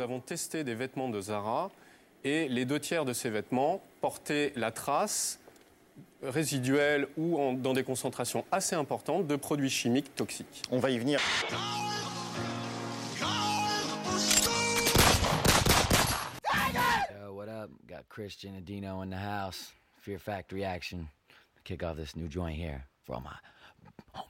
avons testé des vêtements de Zara et les 2 tiers de ces vêtements portaient la trace résiduelle ou dans des concentrations assez importantes de produits chimiques toxiques. On va y venir. Yo, what up? Got Christian and Dino in the house. Fear Factory action. Kick off this new joint here for all my